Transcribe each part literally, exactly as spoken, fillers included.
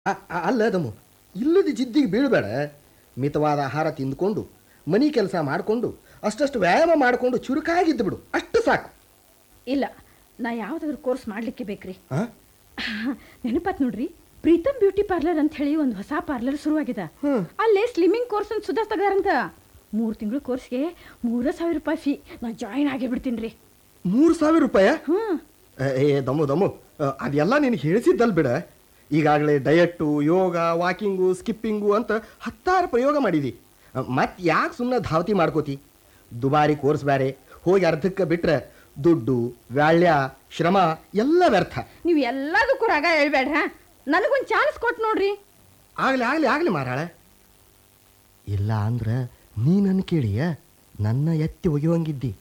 ಅಲ್ಲ ದಮ್ಮು, ಇಲ್ಲದ ಜಿದ್ದಿಗೆ ಬೀಳಬೇಡ. ಮಿತವಾದ ಆಹಾರ ತಿಂದ್ಕೊಂಡು ಮನೆ ಕೆಲಸ ಮಾಡಿಕೊಂಡು ಅಷ್ಟಷ್ಟು ವ್ಯಾಯಾಮ ಮಾಡಿಕೊಂಡು ಚುರುಕಾಗಿದ್ದು ಬಿಡು, ಅಷ್ಟು ಸಾಕು. ಇಲ್ಲ, ನಾ ಯಾವುದಾದ್ರು ಕೋರ್ಸ್ ಮಾಡಲಿಕ್ಕೆ ಬೇಕ್ರಿ. ನೆನಪಾತ್ ನೋಡ್ರಿ, ಪ್ರೀತಮ್ ಬ್ಯೂಟಿ ಪಾರ್ಲರ್ ಅಂತ ಹೇಳಿ ಒಂದು ಹೊಸ ಪಾರ್ಲರ್ ಶುರುವಾಗಿದೆ. ಅಲ್ಲೇ ಸ್ಲಿಮ್ಮಿಂಗ್ ಕೋರ್ಸ್ ಅಂತ ಸುಧಾ ತೆಗ್ದಾರಂತ. ಮೂರು ತಿಂಗಳು ಕೋರ್ಸ್ಗೆ ಮೂರು ಸಾವಿರ ರೂಪಾಯಿ ಫೀ. ನಾ ಜಾಯಿನ್ ಆಗೇ ಬಿಡ್ತೀನಿ ರೀ. ಮೂರು ಸಾವಿರ ರೂಪಾಯ? ಹ್ಞೂ. ಏ ದಮ್ಮು ದಮ್ಮು, ಅದೆಲ್ಲ ನಿನಗೆ ಹೇಳಿಸಿದ್ದಲ್ ಬಿಡ. ಈಗಾಗಲೇ ಡಯಟು, ಯೋಗ, ವಾಕಿಂಗು, ಸ್ಕಿಪ್ಪಿಂಗು ಅಂತ ಹತ್ತಾರು ಪ್ರಯೋಗ ಮಾಡಿದಿ. ಮತ್ತೆ ಯಾಕೆ ಸುಮ್ಮನೆ ಧಾವತಿ ಮಾಡ್ಕೋತಿ? ದುಬಾರಿ ಕೋರ್ಸ್ ಬೇರೆ, ಹೋಗಿ ಅರ್ಧಕ್ಕೆ ಬಿಟ್ರೆ ದುಡ್ಡು, ವ್ಯಾಳ್ಯ, ಶ್ರಮ ಎಲ್ಲ ವ್ಯರ್ಥ. ನೀವು ಎಲ್ಲದಕ್ಕೂ ರಾಗ ಹೇಳ್ಬೇಡ್ರ, ನನಗೊಂದು ಚಾನ್ಸ್ ಕೊಟ್ಟು ನೋಡ್ರಿ. ಆಗಲಿ ಆಗಲಿ ಆಗಲಿ ಮಾರಾಳೆ. ಇಲ್ಲ ಅಂದ್ರೆ ನೀ ನನ್ನ ಕೇಳಿಯ ನನ್ನ ಎತ್ತಿ ಒಗೆಯುವಂಗಿದ್ದಿ.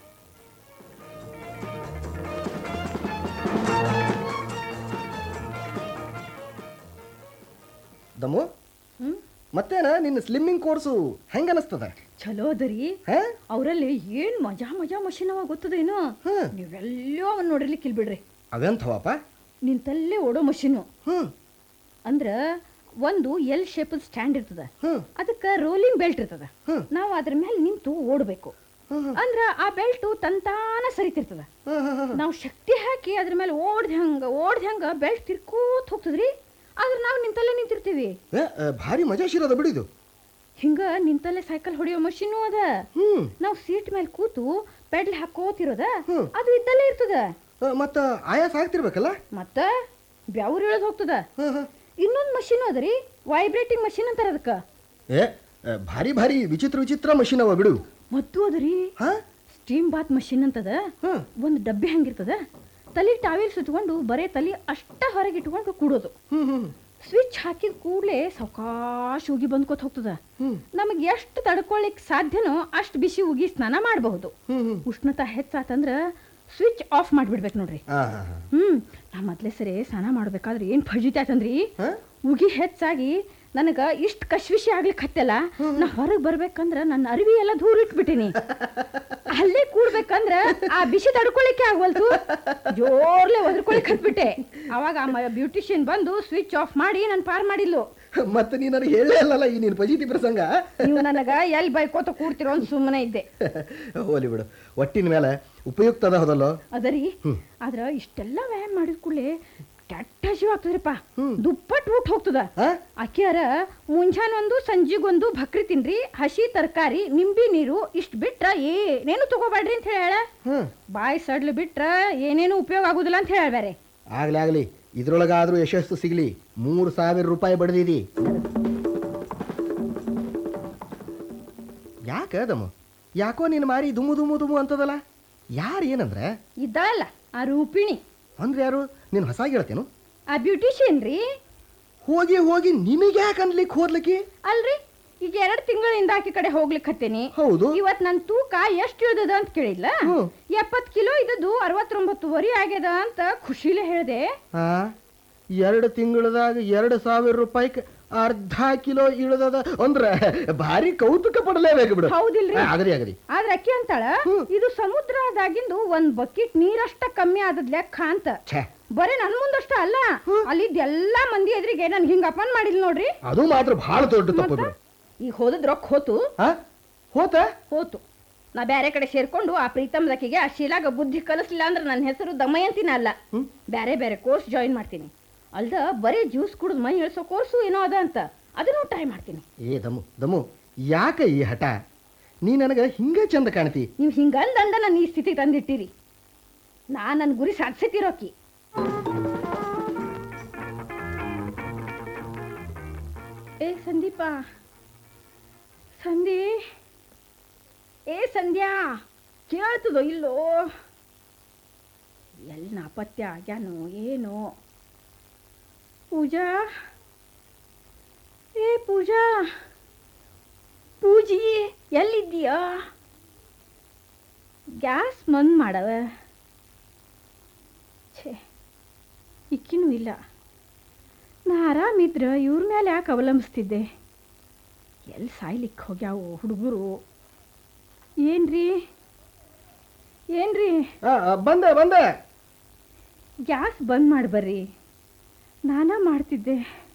ದಮ್ಮು, ಮತ್ತೇನ ನಿನ್ನ ಸ್ಲಿಮ್ಮಿಂಗ್ ಕೋರ್ಸು ಹೆಂಗ ಅನಿಸ್ತದ? ಚಲೋ ಅದರಿ. ಅವರಲ್ಲಿ ಏನ್ ಮಜಾ ಮಜಾ ಮಷೀನ್ ಅವ ಗೊತ್ತದೇನು? ನೀವೆಲ್ಲೋ ಅವನ್ ನೋಡಿರ್ಲಿಕ್ಕೆ ಇಲ್ ಬಿಡ್ರಿ. ಅವೆಂಥವಪ್ಪ? ನಿಂತಲ್ಲೇ ಓಡೋ ಮಷೀನು. ಅಂದ್ರ ಒಂದು ಎಲ್ ಶೇಪ್ ಸ್ಟ್ಯಾಂಡ್ ಇರ್ತದ, ಅದಕ್ಕೆ ರೋಲಿಂಗ್ ಬೆಲ್ಟ್ ಇರ್ತದ. ನಾವು ಅದ್ರ ಮೇಲೆ ನಿಂತು ಓಡಬೇಕು. ಅಂದ್ರ ಆ ಬೆಲ್ಟ್ ತಂತಾನ ಸರಿತಿರ್ತದ. ನಾವು ಶಕ್ತಿ ಹಾಕಿ ಅದ್ರ ಮೇಲೆ ಓಡ್ದ ಹಂಗ ಓಡ್ದ ಹಂಗ ಬೆಲ್ಟ್ ತಿರ್ಕೋತ್ ಹೋಗ್ತದ್ರಿ. ಆದ್ರೆ ನಾವು ನಿಂತಲ್ಲೇ ನಿಂತಿರ್ತೀವಿ. ಭಾರಿ ಮಜಾ ಶಿರದ ಬಿಡಿದು. ಹಿಂಗ ನಿಂತಲ್ಲೇ ಸೈಕಲ್ ಹೊಡೆಯೋ ಮಷೀನು ಅದ. ನಾವು ಸೀಟ್ ಮೇಲೆ ಕೂತು ಪೆಡ್ಲ್ ಹಾಕೋತಿರೋದ, ಅದು ಇದ್ದಲ್ಲೇ ಇರ್ತದ. ಮತ್ತ ಆಯಾಸ ಆಗ್ತಿರ್ಬೇಕಲ್ಲ? ಮತ್ತ ಬ್ಯಾವ್ರ ಇಳದ್ ಹೋಗ್ತದ. ಇನ್ನೊಂದು ಮಷೀನು ಅದರಿ, ವೈಬ್ರೇಟಿಂಗ್ ಮಷೀನ್ ಅಂತಾರ ಅದಕ್ಕ. ಏ ಭಾರಿ ಭಾರಿ ವಿಚಿತ್ರ ವಿಚಿತ್ರ ಮಷೀನ್ ಅವ ಬಿಡು. ಮತ್ತು ಅದರಿ ಸ್ಟೀಮ್ ಬಾತ್ ಮಷೀನ್ ಅಂತದ. ಒಂದು ಡಬ್ಬಿ ಹಂಗಿರ್ತದ. ತಲೆ ಟಾವೆಲ್ ಸುತ್ಕೊಂಡು ಬರೇ ತಲೆ ಅಷ್ಟ ಹೊರಗೆ ಇಟ್ಕೊಂಡು ಕೂಡೋದು. ಸ್ವಿಚ್ ಹಾಕಿದ ಕೂಡಲೇ ಸಾವಕಾಶ ಉಗಿ ಬಂದ್ಕೋತ ಹೋಗ್ತದ. ನಮಗೆ ಎಷ್ಟು ತಡ್ಕೊಳ್ಳಿಕ್ ಸಾಧ್ಯನೋ ಅಷ್ಟು ಬಿಸಿ ಉಗಿ ಸ್ನಾನ ಮಾಡಬಹುದು. ಉಷ್ಣತಾ ಹೆಚ್ಚಾತಂದ್ರ ಸ್ವಿಚ್ ಆಫ್ ಮಾಡಿಬಿಡ್ಬೇಕು ನೋಡ್ರಿ. ಹ್ಮ್ ನಾ ಮೊದ್ಲೇ ಸರಿ ಸ್ನಾನ ಮಾಡ್ಬೇಕಾದ್ರೆ ಏನ್ ಫಜಿತಿ ಆಯ್ತಂದ್ರಿ, ಉಗಿ ಹೆಚ್ಚಾಗಿ ನನಗ ಇಷ್ಟ ಕಶ್ವಿಷಿ ಆಗ್ಲಿಕ್ಕೆ ಹತ್ತಲ್ಲ. ನಾ ಹೊರಗೆ ಬರ್ಬೇಕಂದ್ರ ನನ್ನ ಅರಿವಿ ಎಲ್ಲ ದೂರ ಇಟ್ಬಿಟ್ಟಿನಿ. ಅಲ್ಲೇ ಕೂಡ್ಬೇಕಂದ್ರ ಆ ಬಿಸಿ ತಡ್ಕೊಳಿಕ್ಕೆ ಆಗ್ವಲ್ತು, ಜೋರ್ಲೆ ಒದರ್ಕೊಳಿಕ್ ಹತ್ಬಿಟ್ಟೆ. ಅವಾಗ ಆ ಬ್ಯೂಟಿಷಿಯನ್ ಬಂದು ಸ್ವಿಚ್ ಆಫ್ ಮಾಡಿ ನನ್ ಪಾರ್ ಮಾಡಿದ್ಲು. ಮತ್ತೆ ನೀ ನನಗೆ ಹೇಳೇ ಅಲ್ಲಲ್ಲ ಈ ನೀನು ಫಜಿತಿ ಪ್ರಸಂಗ. ನೀವು ನನಗ ಎಲ್ಲಿ ಬೈಕೋತ ಕೂರ್ತಿರೋ ಅಂತ ಸುಮ್ಮನೆ ಇದ್ದೆ. ಹೋಲಿ ಬಿಡು, ಒಟ್ಟಿನ ಮೇಲೆ ಉಪಯುಕ್ತ ಅದ ಹೋದಲ್ಲೋ ಅದರಿ. ಆದ್ರ ಇಷ್ಟೆಲ್ಲ ವ್ಯಾಯಾಮ ಮಾಡಿದ ಕೂಡಲೇ ಕೆಟ್ಟ ಹಸಿವು ಆಗ್ತದ್ರಿಪ್ಪ. ದುಪ್ಪಟ್ಟು ಊಟ ಹೋಗ್ತದ. ಅಕ್ಕಿಯಾರ ಮುಂಜಾನೊಂದು ಸಂಜಿಗೊಂದು ಭಕ್ರಿ ತಿನ್ರಿ, ಹಸಿ ತರಕಾರಿ, ನಿಂಬಿ ನೀರು ಇಷ್ಟ ಬಿಟ್ರ ಏನೇನು ತಗೋಬೇಡ್ರಿ ಅಂತ ಹೇಳ. ಬಾಯಿ ಸಡ್ಲು ಬಿಟ್ರ ಏನೇನು ಉಪಯೋಗ ಆಗುದಿಲ್ಲ ಅಂತ ಹೇಳ್ಬೇರೆ. ಆಗ್ಲಿ ಆಗ್ಲಿ, ಇದ್ರೊಳಗಾದ್ರೂ ಯಶಸ್ಸು ಸಿಗ್ಲಿ. ಮೂರು ಸಾವಿರ ರೂಪಾಯಿ ಬಡ್ದಿದಿ. ಯಾಕದಮ್ಮ, ಯಾಕೋ ನೀನು ಮಾರಿ ದುಮು ದುಮು ದುಮು ಅಂತದಲ್ಲ? ಯಾರು ಏನಂದ್ರೆ? ಇದ್ದಾಳಲ್ಲ ಆ ರೂಪಿಣಿ. ಅಂದ್ರೆ ಯಾರು? ನೀನು ಹೊಸ ಗೆಳತೇನು? ಆ ಬ್ಯೂಟಿಷಿಯನ್ ರೀ. ಹೋಗಿ ಹೋಗಿ ನಿಮಗೆ ಯಾಕೆ ಅನ್ಲಿಕ್ಕೆ ಹೋದ್ಲಕ್ಕಿ? ಅಲ್ರಿ, ಈಗ ಎರಡು ತಿಂಗಳಿಂದ ಆಕಿ ಕಡೆ ಹೋಗ್ಲಿಕ್ಕೆ ಹತ್ತೇನಿ. ಹೌದು. ಇವತ್ ನನ್ ತೂಕ ಎಷ್ಟು ಇಳಿದದ ಅಂತ ಕೇಳಿದ್ಲ. ಎಪ್ಪತ್ ಕಿಲೋ ಇದ್ದದ್ದು ಅರವತ್ತೊಂಬತ್ತುವರೆ ಆಗ್ಯದ ಅಂತ ಖುಷಿಲೇ ಹೇಳ್ದೆ. ಹಾ, ಎರಡು ತಿಂಗಳದಾಗ ಎರಡು ಸಾವಿರ ರೂಪಾಯಿ ಅರ್ಧ ಕಿಲೋ ಇಳದದ ಅಂದ್ರೆ ಭಾರಿ ಕೌತುಕ ಪಡಲೇಬೇಕು ಬಿಡು. ಹೌದಿಲ್ರಿ? ಆಗರಿ ಆಗರಿ. ಆದ್ರೆ ಅಕ್ಕಿ ಅಂತಾಳ, ಇದು ಸಮುದ್ರದಾಗಿಂದು ಒಂದ್ ಬಕೆಟ್ ನೀರಷ್ಟ ಕಮ್ಮಿ ಆದದ್ ಲೆಕ್ಕ ಅಂತ. ಬರೇ ನನ್ ಮುಂದಷ್ಟ ಅಲ್ಲ, ಅಲ್ಲಿದ್ದ ಎಲ್ಲಾ ಮಂದಿ ಎದುರಿಗೆ ನನ್ ಹಿಂಗ ಅಪನ್ ಮಾಡಿಲ್ ನೋಡ್ರಿ. ಅದು ಮಾತ್ರ ಬಹಳ ದೊಡ್ಡ ತಪ್ಪು ಬಿಡು. ಈಗ ಹೋದದ್ ರೊಕ್ಕ ಹೋತು. ಹೋತ ಹೋತು ನಾ ಬ್ಯಾರೆ ಕಡೆ ಸೇರ್ಕೊಂಡು ಆ ಪ್ರೀತಮ್ ದಕ್ಕಿಗೆ ಆ ಶೀಲಾಗ ಬುದ್ಧಿ ಕಲಿಸ್ಲಿಲ್ಲ ಅಂದ್ರೆ ನನ್ನ ಹೆಸರು ದಮಯಂತಿನ ಅಲ್ಲ. ಬ್ಯಾರೆ ಬೇರೆ ಕೋರ್ಸ್ ಜಾಯಿನ್ ಮಾಡ್ತೀನಿ. ಅಲ್ದ ಬರೀ ಜ್ಯೂಸ್ ಕುಡಿದು ಮೈ ಇಳಿಸೋ ಕೋರ್ಸು ಏನೋ ಅದ ಅಂತ, ಅದನ್ನು ಟ್ರೈ ಮಾಡ್ತೀನಿ. ಏ ದಮ್ಮು ದಮ್ಮು, ಯಾಕ ಈ ಹಠ? ನೀ ನನಗ ಹಿಂಗ ಚಂದ ಕಾಣ್ತಿ. ನೀವು ಹಿಂಗಂದಂದ ನನ್ನ ಈ ಸ್ಥಿತಿ ತಂದಿಟ್ಟಿರಿ. ನಾ ನನ್ನ ಗುರಿ ಸಾಧಿಸಿತಿರೋಕಿ. ಏ ಸಂದೀಪ, ಸಂಧಿ, ಏ ಸಂಧ್ಯಾ, ಕೇಳ್ತದೋ ಇಲ್ಲೋ? ಎಲ್ಲಿ ನಾಪತ್ಯ ಆಗ್ಯಾನೋ ಏನೋ? ಪೂಜಾ, ಏ ಪೂಜಾ, ಪೂಜಿ ಎಲ್ಲಿದ್ದೀಯಾ? ಗ್ಯಾಸ್ ಬಂದ್ ಮಾಡವ. ಛೇ, ಇಕ್ಕಿನೂ ಇಲ್ಲ. ನಾ ಆರಾಮಿದ್ರ ಇವ್ರ ಮೇಲೆ ಯಾಕೆ ಅವಲಂಬಿಸ್ತಿದ್ದೆ? ಎಲ್ಲಿ ಸಾಯ್ಲಿಕ್ಕೆ ಹೋಗ್ಯಾವು ಹುಡುಗರು? ಏನ್ರಿ ಏನ್ರಿ? ಬಂದೆ ಬಂದೆ. ಗ್ಯಾಸ್ ಬಂದ್ ಮಾಡಿ ಬರ್ರಿ, ನಾನ ಮಾಡ್ತಿದ್ದೆ.